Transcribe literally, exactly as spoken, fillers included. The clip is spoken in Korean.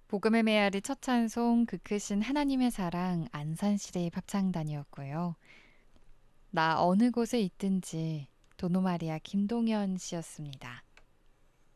복음의 메아리 첫 찬송 그 크신 하나님의 사랑 안산시대의 합창단이었고요. 나 어느 곳에 있든지 도노마리아 김동현 씨였습니다.